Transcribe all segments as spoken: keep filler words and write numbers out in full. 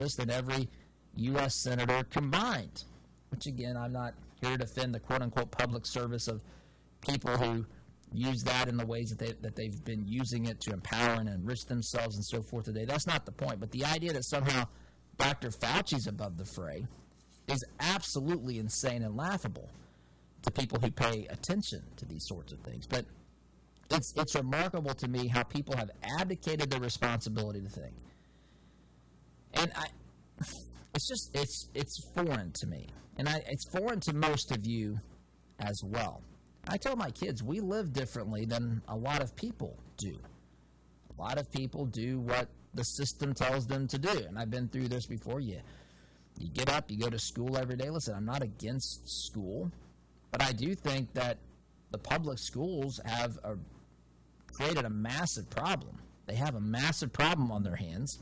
than every U S senator combined. Which, again, I'm not here to defend the quote-unquote public service of people who use that in the ways that, they, that they've been using it to empower and enrich themselves and so forth today. That's not the point. But the idea that somehow Doctor Fauci's above the fray is absolutely insane and laughable to people who pay attention to these sorts of things. But it's it's remarkable to me how people have abdicated their responsibility to think. And I, it's just, it's it's foreign to me. And I, it's foreign to most of you as well. I tell my kids, we live differently than a lot of people do. A lot of people do what the system tells them to do. And I've been through this before. You, you get up, you go to school every day. Listen, I'm not against school, but I do think that the public schools have a, created a massive problem. They have a massive problem on their hands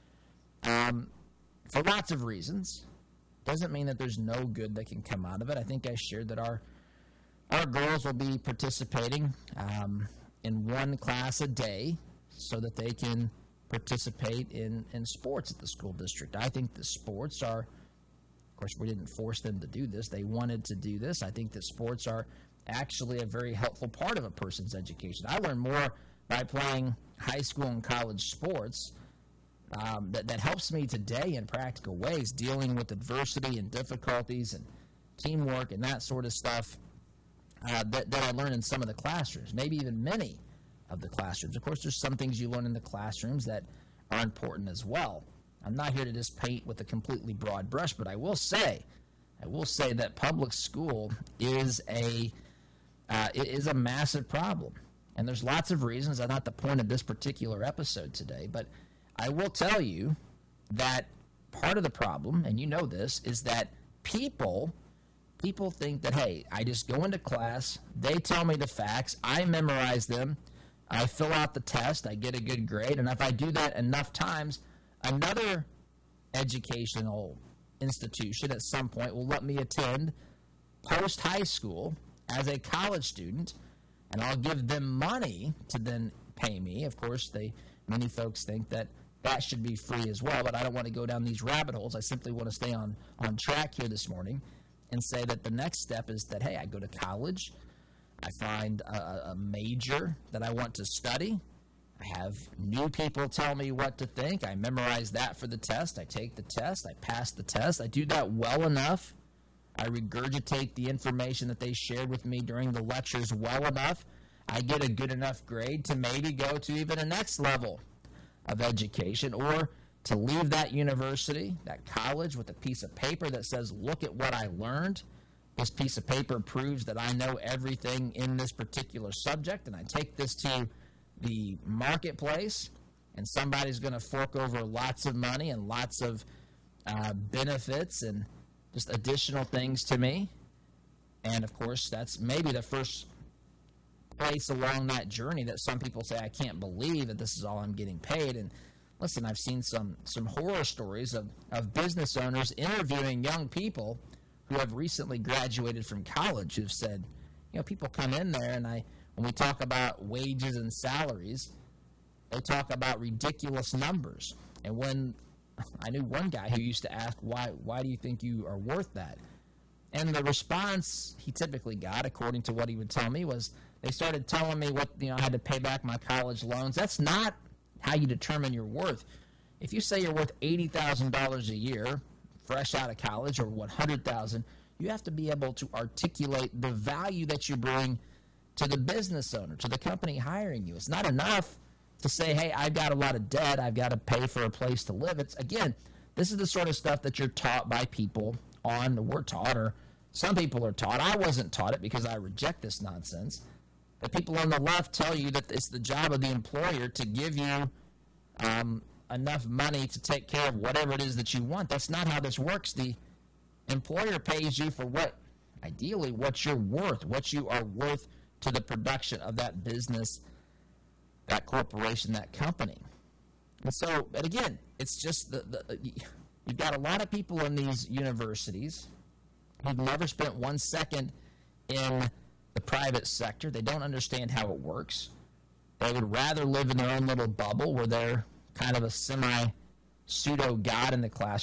um, for lots of reasons. Doesn't mean that there's no good that can come out of it. I think I shared that our our girls will be participating um, in one class a day so that they can participate in, in sports at the school district. I think the sports are, of course, we didn't force them to do this. They wanted to do this. I think that sports are actually a very helpful part of a person's education. I learn more by playing high school and college sports Um, that, that helps me today in practical ways, dealing with adversity and difficulties and teamwork and that sort of stuff uh, that, that I learned in some of the classrooms, maybe even many of the classrooms. Of course, there's some things you learn in the classrooms that are important as well. I'm not here to just paint with a completely broad brush, but I will say, I will say that public school is a uh, it is a massive problem, and there's lots of reasons. That's not the point of this particular episode today, but I will tell you that part of the problem, and you know this, is that people people think that, hey, I just go into class, they tell me the facts, I memorize them, I fill out the test, I get a good grade, and if I do that enough times, another educational institution at some point will let me attend post-high school as a college student, and I'll give them money to then pay me. Of course, they many folks think that that should be free as well, but I don't want to go down these rabbit holes. I simply want to stay on, on track here this morning and say that the next step is that, hey, I go to college, I find a, a major that I want to study, I have new people tell me what to think, I memorize that for the test, I take the test, I pass the test, I do that well enough, I regurgitate the information that they shared with me during the lectures well enough, I get a good enough grade to maybe go to even a next level of education, or to leave that university, that college, with a piece of paper that says, look at what I learned. This piece of paper proves that I know everything in this particular subject, and I take this to the marketplace, and somebody's going to fork over lots of money and lots of uh, benefits and just additional things to me. And, of course, that's maybe the first place along that journey that some people say, I can't believe that this is all I'm getting paid. And listen, I've seen some some horror stories of, of business owners interviewing young people who have recently graduated from college who've said, you know, people come in there and I when we talk about wages and salaries, they talk about ridiculous numbers. And when I knew one guy who used to ask, why why do you think you are worth that? And the response he typically got, according to what he would tell me, was, they started telling me what, you know, I had to pay back my college loans. That's not how you determine your worth. If you say you're worth eighty thousand dollars a year, fresh out of college, or one hundred thousand dollars, you have to be able to articulate the value that you bring to the business owner, to the company hiring you. It's not enough to say, hey, I've got a lot of debt, I've got to pay for a place to live. It's, again, this is the sort of stuff that you're taught by people on, we're taught, or some people are taught. I wasn't taught it because I reject this nonsense. The people on the left tell you that it's the job of the employer to give you um, enough money to take care of whatever it is that you want. That's not how this works. The employer pays you for what, ideally, what you're worth, what you are worth to the production of that business, that corporation, that company. And so, but again, it's just, the, the you've got a lot of people in these universities who've never spent one second in the private sector. They don't understand how it works. They would rather live in their own little bubble where they're kind of a semi pseudo God in the classroom